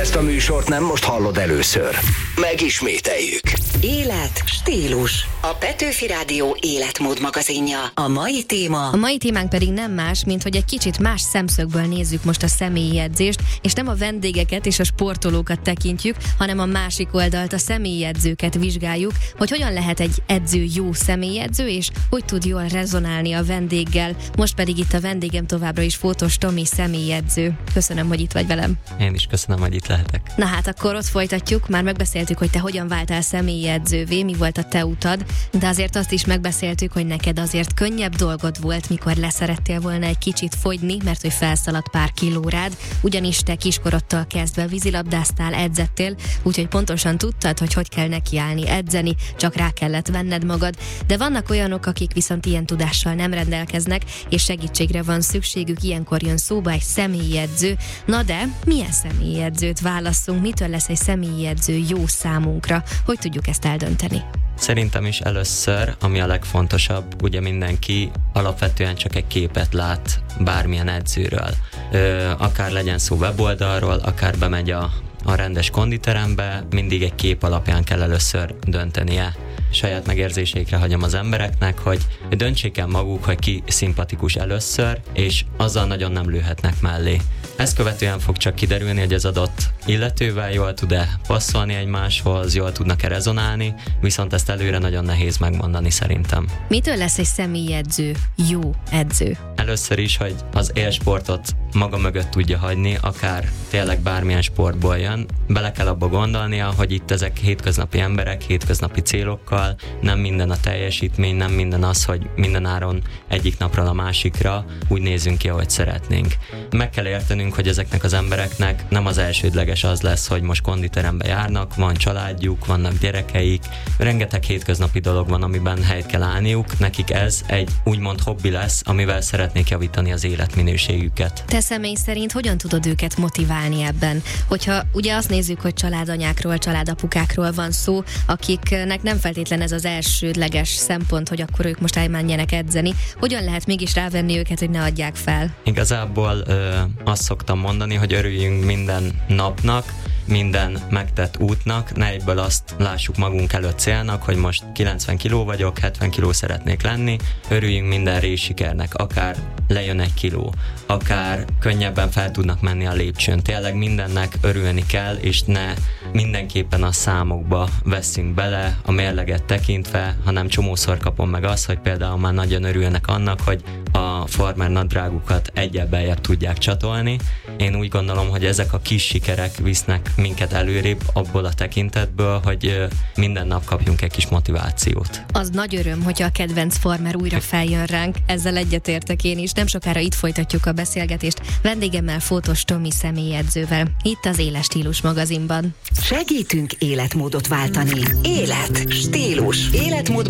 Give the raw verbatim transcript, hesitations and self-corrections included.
Ezt a műsort nem most hallod először. Megismételjük. Élet, stílus. A Petőfi Rádió életmód magazinja. A mai téma... A mai témánk pedig nem más, mint hogy egy kicsit más szemszögből nézzük most a személyi edzést, és nem a vendégeket és a sportolókat tekintjük, hanem a másik oldalt, a személyi edzőket vizsgáljuk, hogy hogyan lehet egy edző jó személyi edző, és hogy tud jól rezonálni a vendéggel. Most pedig itt a vendégem továbbra is Fótos Tomi, személyi edző. Köszönöm, hogy itt vagy velem. Én is köszönöm, hogy itt lehetek. Na hát akkor ott folytatjuk, már megbeszéltük, hogy te hogyan váltál személyi edzővé, mi volt a te utad, de azért azt is megbeszéltük, hogy neked azért könnyebb dolgod volt, mikor leszerettél volna egy kicsit fogyni, mert hogy felszaladt pár kilórád, ugyanis te kiskorodtól kezdve vízilabdáztál, edzettél, úgyhogy pontosan tudtad, hogy hogy kell nekiállni edzeni, csak rá kellett venned magad, de vannak olyanok, akik viszont ilyen tudással nem rendelkeznek, és segítségre van szükségük, ilyenkor jön szóba egy személyi edző. Na de milyen személyi edzőt válasszunk, mitől lesz egy személyi edző jó számunkra, hogy tudjuk ezt eldönteni? Szerintem is először, ami a legfontosabb, ugye mindenki alapvetően csak egy képet lát bármilyen edzőről. Ö, akár legyen szó weboldalról, akár bemegy a, a rendes konditerembe, mindig egy kép alapján kell először döntenie. Saját megérzéseikre hagyom az embereknek, hogy döntsék el maguk, hogy ki szimpatikus először, és azzal nagyon nem lőhetnek mellé. Ezt követően fog csak kiderülni, hogy az adott illetővel jól tud-e passzolni egymáshoz, jól tudnak-e rezonálni, viszont ezt előre nagyon nehéz megmondani szerintem. Mitől lesz egy személyi edző jó edző? Először is, hogy az élsportot maga mögött tudja hagyni, akár tényleg bármilyen sportból jön. Bele kell abba gondolnia, hogy itt ezek hétköznapi emberek, hétköznapi célokkal, nem minden a teljesítmény, nem minden az, hogy minden áron egyik napról a másikra úgy nézzünk ki, ahogy szeretnénk. Meg kell értenünk, hogy ezeknek az embereknek nem az elsődleges az lesz, hogy most konditerembe járnak, van családjuk, vannak gyerekeik, rengeteg hétköznapi dolog van, amiben helyt kell állniuk, nekik ez egy úgymond hobbi lesz, amivel szeretnék javítani az életminőségüket. Te személy szerint hogyan tudod őket motiválni ebben? Hogyha ugye azt nézzük, hogy családanyákról, családapukákról van szó, akiknek nem feltétlen ez az elsődleges szempont, hogy akkor ők most elmenjenek edzeni, hogyan lehet mégis rávenni őket, hogy ne adják fel? Igazából ö, azt szoktam mondani, hogy örüljünk minden napnak, minden megtett útnak, ne egyből azt lássuk magunk előtt célnak, hogy most kilencven kiló vagyok, hetven kiló szeretnék lenni, örüljünk minden részsikernek, akár lejön egy kiló, akár könnyebben fel tudnak menni a lépcsőn. Tényleg mindennek örülni kell, és ne mindenképpen a számokba veszünk bele, a mérleget tekintve, hanem csomószor kapom meg azt, hogy például már nagyon örülnek annak, hogy a farmer nadrágukat egyel beljebb tudják csatolni. Én úgy gondolom, hogy ezek a kis sikerek visznek minket előrébb abból a tekintetből, hogy minden nap kapjunk egy kis motivációt. Az nagy öröm, hogyha a kedvenc farmer újra feljön ránk, ezzel egyetértek én is. Nem sokára itt folytatjuk a beszélgetést vendégemmel, Fótos Tomi személyedzővel, itt az Éles Stílus magazinban. Segítünk életmódot váltani. Élet, stílus, életmód